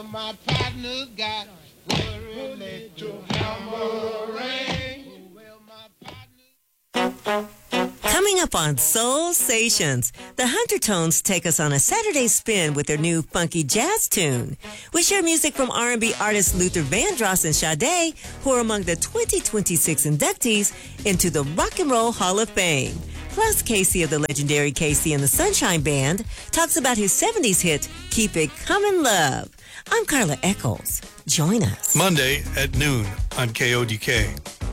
My partner got worry, let your hammer ring. Well, my partner... Coming up on Soul Sations, the Hunter Tones take us on a Saturday spin with their new funky jazz tune. We share music from R&B artists Luther Vandross and Sade, who are among the 2026 inductees into the Rock and Roll Hall of Fame. Plus, Casey of the legendary Casey and the Sunshine Band talks about his 70s hit, Keep It Comin' Love. I'm Carla Eccles. Join us. Monday at noon on KODK.